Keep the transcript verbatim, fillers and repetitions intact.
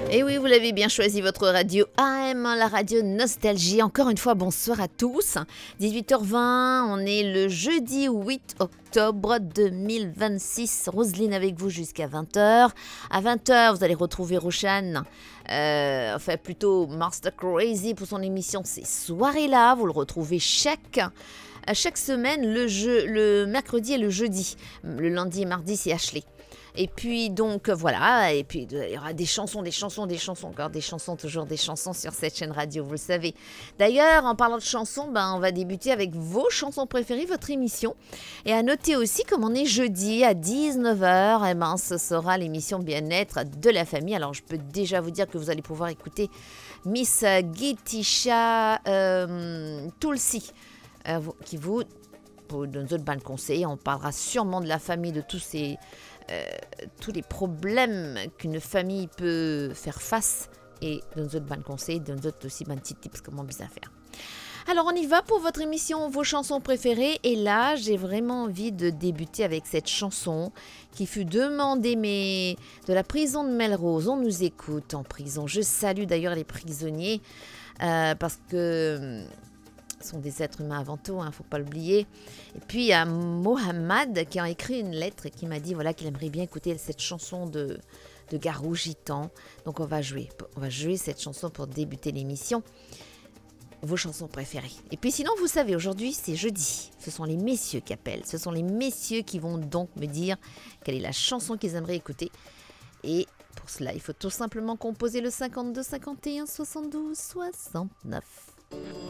Et oui, vous l'avez bien choisi, votre radio A M, la radio Nostalgie. Encore une fois, bonsoir à tous. dix-huit heures vingt, on est le jeudi huit octobre deux mille vingt-six. Roselyne avec vous jusqu'à vingt heures. À vingt heures, vous allez retrouver Rochane, euh, enfin plutôt Master Crazy pour son émission Ces Soirées-là. Vous le retrouvez chaque... chaque semaine, le, jeu, le mercredi et le jeudi. Le lundi et mardi, c'est Ashley. Et puis donc voilà, et puis il y aura des chansons, des chansons, des chansons, encore des chansons, toujours des chansons sur cette chaîne radio, vous le savez. D'ailleurs, en parlant de chansons, ben, on va débuter avec vos chansons préférées, votre émission. Et à noter aussi, comme on est jeudi à dix-neuf heures, eh ben, ce sera l'émission Bien-être de la famille. Alors je peux déjà vous dire que vous allez pouvoir écouter Miss Gitisha euh, Tulsi, euh, qui vous donne de bonnes conseils. On parlera sûrement de la famille, de tous ces... Euh, tous les problèmes qu'une famille peut faire face et dans d'autres bons conseils, dans d'autres aussi bons petits tips comment bien faire. Alors on y va pour votre émission vos chansons préférées et là j'ai vraiment envie de débuter avec cette chanson qui fut demandée mais de la prison de Melrose. On nous écoute en prison. Je salue d'ailleurs les prisonniers euh, parce que sont des êtres humains avant tout, hein, faut pas l'oublier. Et puis il y a Mohamed qui a écrit une lettre et qui m'a dit voilà qu'il aimerait bien écouter cette chanson de, de Garou Gitan. Donc on va jouer, on va jouer cette chanson pour débuter l'émission. Vos chansons préférées. Et puis sinon vous savez aujourd'hui c'est jeudi. Ce sont les messieurs qui appellent. Ce sont les messieurs qui vont donc me dire quelle est la chanson qu'ils aimeraient écouter. Et pour cela il faut tout simplement composer le cinquante-deux cinquante et un soixante-douze soixante-neuf.